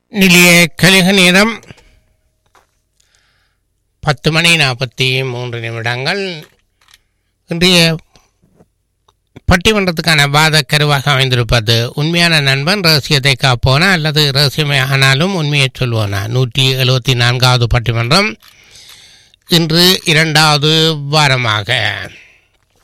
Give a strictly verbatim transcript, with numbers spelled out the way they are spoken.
நிலைய கலிக நேரம் பத்து மணி நாற்பத்தி மூன்று நிமிடங்கள். இன்றைய பட்டிமன்றத்துக்கான வாத கருவாக அமைந்திருப்பது உண்மையான நண்பன் ரகசியத்தை காப்போனா அல்லது ரகசியமே ஆனாலும் உண்மையை சொல்வோனா. நூற்றி எழுபத்தி நான்காவது பட்டிமன்றம் இன்று இரண்டாவது வாரமாக